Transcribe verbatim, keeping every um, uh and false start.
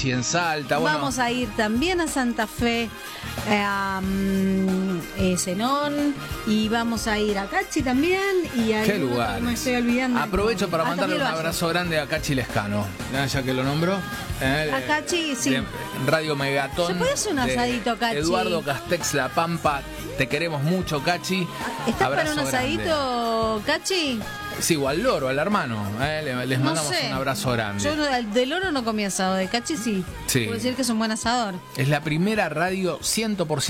Cachi en Salta. Bueno. Vamos a ir también a Santa Fe, eh, a um, eh, Zenón, y vamos a ir a Cachi también. Y a ¿Qué lugar? Me estoy olvidando. Aprovecho para Ah, mandarle un también lo abrazo grande a Cachi Lescano, ya que lo nombro. Eh, A Cachi, sí. de Radio Megatón. ¿Se puede hacer un de asadito, Cachi? Eduardo Castex La Pampa. Te queremos mucho, Cachi. ¿Estás Abrazo para un asadito, Cachi? Sí, o al loro, al hermano. Eh, le- les No mandamos sé. un abrazo grande. Yo no- del oro no comí asado, de Cachi sí. Sí. Puedo decir que es un buen asador. Es la primera radio cien por ciento